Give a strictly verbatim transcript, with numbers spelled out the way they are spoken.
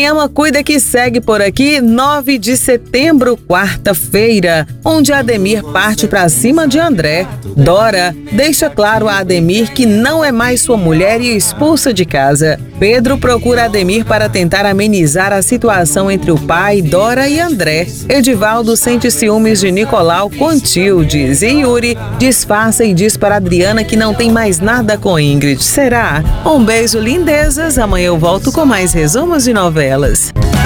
Quem ama cuida que segue por aqui, nove de setembro, quarta-feira, onde Ademir parte pra cima de André. Dora deixa claro a Ademir que não é mais sua mulher e expulsa de casa. Pedro procura Ademir para tentar amenizar a situação entre o pai, Dora e André. Edivaldo sente ciúmes de Nicolau com Tildes e Yuri disfarça e diz para Adriana que não tem mais nada com Ingrid. Será? Um beijo, lindezas. Amanhã eu volto com mais resumos de novelas.